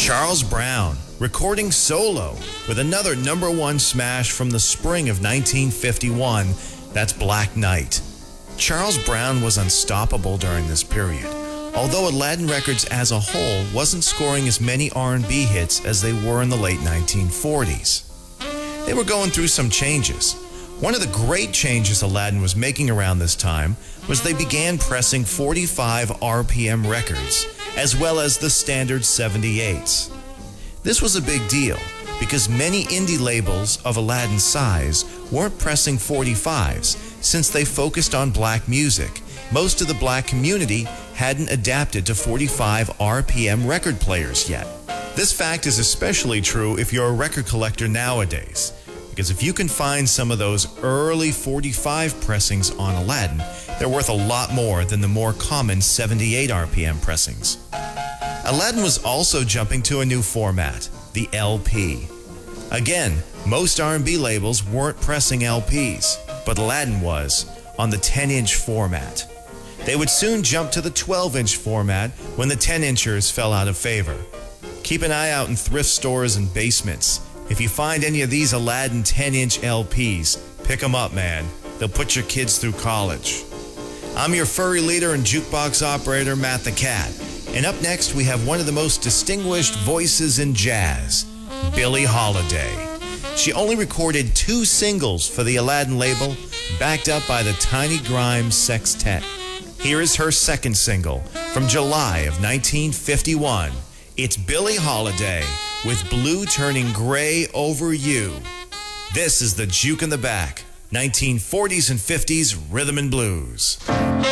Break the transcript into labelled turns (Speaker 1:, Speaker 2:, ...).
Speaker 1: Charles Brown, recording solo with another #1 smash from the spring of 1951, that's Black Knight. Charles Brown was unstoppable during this period, although Aladdin Records as a whole wasn't scoring as many R&B hits as they were in the late 1940s. They were going through some changes. One of the great changes Aladdin was making around this time was they began pressing 45 RPM records, as well as the standard 78s. This was a big deal because many indie labels of Aladdin's size weren't pressing 45s since they focused on black music. Most of the black community hadn't adapted to 45 RPM record players yet. This fact is especially true if you're a record collector nowadays, because if you can find some of those early 45 pressings on Aladdin, they're worth a lot more than the more common 78 RPM pressings. Aladdin was also jumping to a new format, the LP. Again, most R&B labels weren't pressing LPs, but Aladdin was, on the 10-inch format. They would soon jump to the 12-inch format when the 10-inchers fell out of favor. Keep an eye out in thrift stores and basements. If you find any of these Aladdin 10-inch LPs, pick them up, man. They'll put your kids through college. I'm your furry leader and jukebox operator, Matt the Cat. And up next, we have one of the most distinguished voices in jazz, Billie Holiday. She only recorded 2 singles for the Aladdin label, backed up by the Tiny Grimes Sextet. Here is her second single from July of 1951. It's Billie Holiday with Blue Turning Gray Over You. This is the Juke in the Back, 1940s and 50s rhythm and blues.